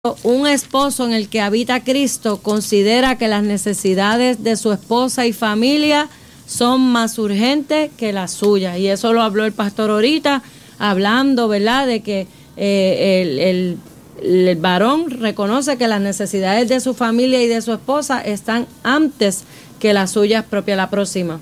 Un esposo en el que habita Cristo considera que las necesidades de su esposa y familia son más urgentes que las suyas. Y eso lo habló el pastor ahorita, hablando, ¿verdad?, de que el varón reconoce que las necesidades de su familia y de su esposa están antes que las suyas propias. La próxima.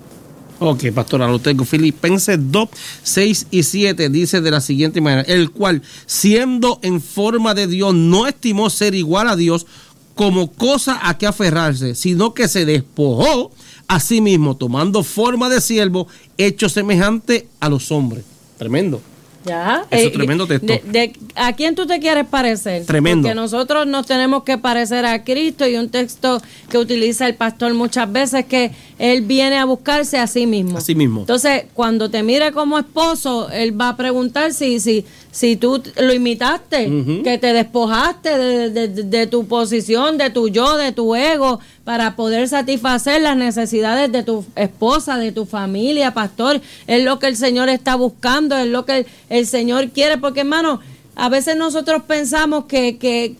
Ok, pastora, lo tengo. Filipenses 2, 6 y 7 dice de la siguiente manera: el cual, siendo en forma de Dios, no estimó ser igual a Dios como cosa a que aferrarse, sino que se despojó a sí mismo, tomando forma de siervo, hecho semejante a los hombres. Tremendo. Ya. Eso es tremendo texto. ¿A quién tú te quieres parecer? Tremendo. Porque nosotros nos tenemos que parecer a Cristo, y un texto que utiliza el pastor muchas veces, que él viene a buscarse a sí mismo. A sí mismo. Entonces, cuando te mire como esposo, él va a preguntar si tú lo imitaste, que te despojaste de tu posición, de tu yo, de tu ego, para poder satisfacer las necesidades de tu esposa, de tu familia, pastor. Es lo que el Señor está buscando, es lo que el Señor quiere, porque, hermano, a veces nosotros pensamos que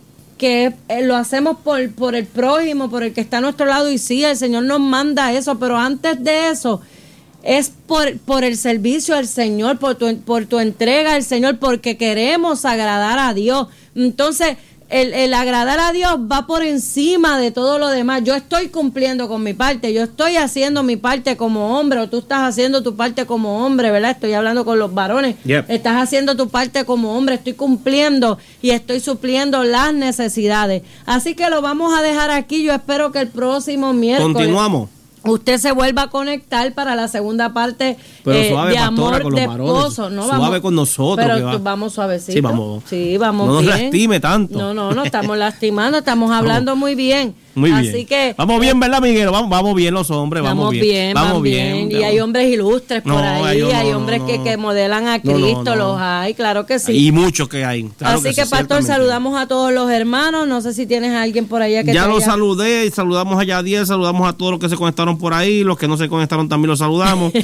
lo hacemos por el prójimo, por el que está a nuestro lado, y sí, el Señor nos manda eso, pero antes de eso es por el servicio al Señor, por tu entrega al Señor, porque queremos agradar a Dios. Entonces, el agradar a Dios va por encima de todo lo demás. Yo estoy cumpliendo con mi parte, yo estoy haciendo mi parte como hombre, o tú estás haciendo tu parte como hombre, ¿verdad? Estoy hablando con los varones. Yep. Estás haciendo tu parte como hombre, estoy cumpliendo y estoy supliendo las necesidades. Así que lo vamos a dejar aquí. Yo espero que el próximo miércoles continuamos. Usted se vuelva a conectar para la segunda parte. Pero suave, de pastora, amor con los de varones. esposo. No, suave vamos, con nosotros. Pero vamos suavecito. Sí, vamos no bien. nos lastime tanto. No estamos lastimando, estamos hablando muy bien. Muy bien. Así que vamos bien, ¿verdad, Miguel? Vamos bien los hombres, vamos bien. Y hay hombres ilustres por ahí, hay hombres que modelan a Cristo, los hay, claro que sí. Y muchos que hay. Claro. Así que pastor, saludamos a todos los hermanos. No sé si tienes a alguien por allá que ya los saludé, saludamos a Yadiel, saludamos a todos los que se conectaron por ahí, los que no se conectaron también los saludamos.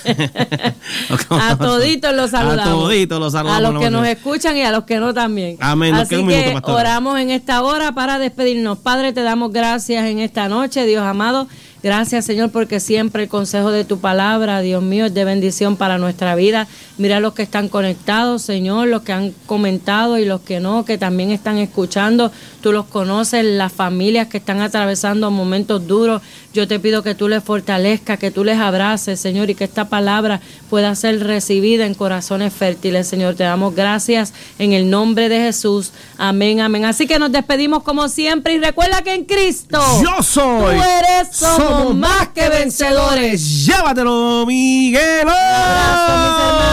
A toditos los saludamos. A toditos los saludamos. A los que nos escuchan y a los que no también. Amén. Así que oramos en esta hora para despedirnos. Padre, te damos gracias en esta noche, Dios amado. Gracias, Señor, porque siempre el consejo de tu palabra, Dios mío, es de bendición para nuestra vida. Mira los que están conectados, Señor, los que han comentado y los que no, que también están escuchando. Tú los conoces, las familias que están atravesando momentos duros. Yo te pido que tú les fortalezcas, que tú les abraces, Señor, y que esta palabra pueda ser recibida en corazones fértiles, Señor. Te damos gracias en el nombre de Jesús. Amén, amén. Así que nos despedimos como siempre, y recuerda que en Cristo yo soy. Tú eres, somos más que vencedores. Llévatelo, Miguel. Un abrazo, mis hermanos.